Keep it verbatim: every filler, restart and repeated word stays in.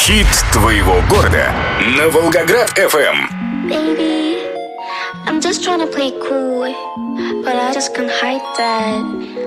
Хит твоего города на Волгоград эф эм. Baby, I'm just trying to play cool, but I just can't hide that